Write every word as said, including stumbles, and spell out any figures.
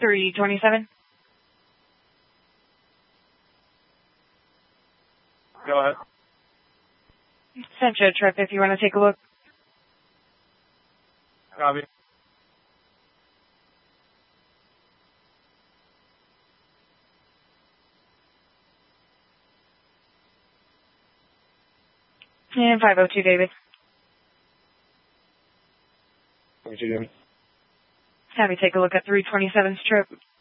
three twenty-seven. Go ahead. Sent you a trip if you want to take a look. Copy. And five oh two, David. What you doing? Have you take a look at three twenty-seven's trip.